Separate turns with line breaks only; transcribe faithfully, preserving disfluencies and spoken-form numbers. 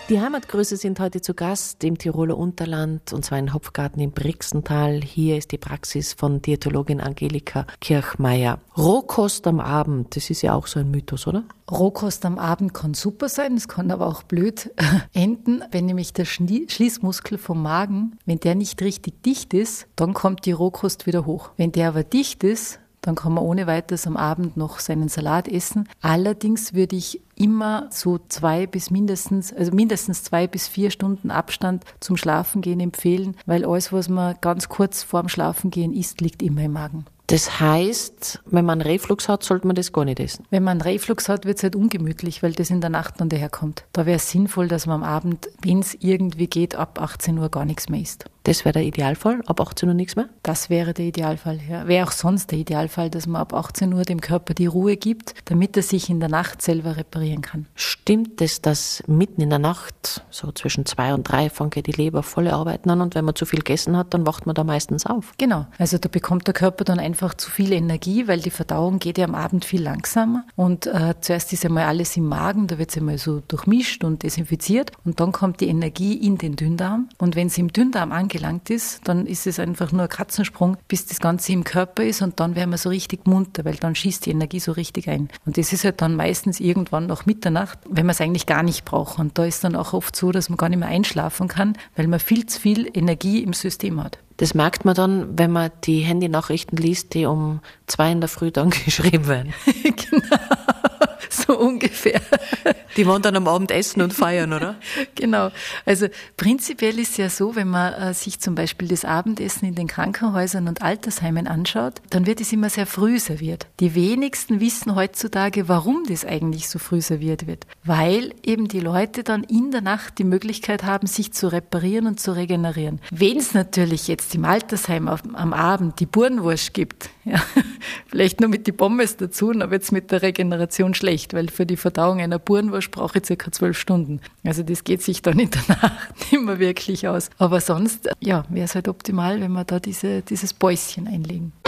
Die Heimatgrüße sind heute zu Gast im Tiroler Unterland, und zwar in Hopfgarten im Brixental. Hier ist die Praxis von Diätologin Angelika Kirchmeier. Rohkost am Abend, das ist ja auch so ein Mythos, oder?
Rohkost am Abend kann super sein, es kann aber auch blöd enden. Wenn nämlich der Schließmuskel vom Magen, wenn der nicht richtig dicht ist, dann kommt die Rohkost wieder hoch. Wenn der aber dicht ist, dann kann man ohne weiteres am Abend noch seinen Salat essen. Allerdings würde ich immer so zwei bis mindestens, also mindestens zwei bis vier Stunden Abstand zum Schlafengehen empfehlen, weil alles, was man ganz kurz vorm Schlafengehen isst, liegt immer im Magen.
Das heißt, wenn man Reflux hat, sollte man das gar nicht essen?
Wenn man Reflux hat, wird es halt ungemütlich, weil das in der Nacht dann daherkommt. Da wäre es sinnvoll, dass man am Abend, wenn es irgendwie geht, ab achtzehn Uhr gar nichts mehr isst.
Das wäre der Idealfall, ab achtzehn Uhr nichts mehr?
Das wäre der Idealfall, ja. Wäre auch sonst der Idealfall, dass man ab achtzehn Uhr dem Körper die Ruhe gibt, damit er sich in der Nacht selber reparieren kann.
Stimmt es, dass mitten in der Nacht, so zwischen zwei und drei, fängt die Leber volle Arbeiten an, und wenn man zu viel gegessen hat, dann wacht man da meistens auf?
Genau, also da bekommt der Körper dann einfach zu viel Energie, weil die Verdauung geht ja am Abend viel langsamer, und äh, zuerst ist einmal alles im Magen, da wird es einmal so durchmischt und desinfiziert, und dann kommt die Energie in den Dünndarm, und wenn es im Dünndarm angelangt ist, dann ist es einfach nur ein Katzensprung, bis das Ganze im Körper ist, und dann werden wir so richtig munter, weil dann schießt die Energie so richtig ein. Und das ist halt dann meistens irgendwann nach Mitternacht, wenn man es eigentlich gar nicht braucht. Und da ist dann auch oft so, dass man gar nicht mehr einschlafen kann, weil man viel zu viel Energie im System hat.
Das merkt man dann, wenn man die Handynachrichten liest, die um zwei in der Früh dann geschrieben werden.
Genau, so ungefähr.
Die wollen dann am Abend essen und feiern, oder?
Genau. Also prinzipiell ist es ja so, wenn man äh, sich zum Beispiel das Abendessen in den Krankenhäusern und Altersheimen anschaut, dann wird es immer sehr früh serviert. Die wenigsten wissen heutzutage, warum das eigentlich so früh serviert wird. Weil eben die Leute dann in der Nacht die Möglichkeit haben, sich zu reparieren und zu regenerieren. Wenn es natürlich jetzt im Altersheim auf, am Abend die Burenwurst gibt, ja, vielleicht nur mit die Pommes dazu, dann wird es mit der Regeneration schlecht, weil für die Verdauung einer Burenwurst brauche ich circa zwölf Stunden. Also das geht sich dann in der Nacht nicht mehr wirklich aus. Aber sonst, ja, wäre es halt optimal, wenn wir da diese, dieses Päuschen einlegen.